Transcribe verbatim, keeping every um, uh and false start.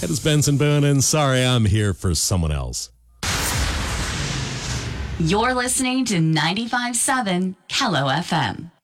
It is Benson Boone, and sorry I'm here for someone else. You're listening to ninety-five point seven Kello F M.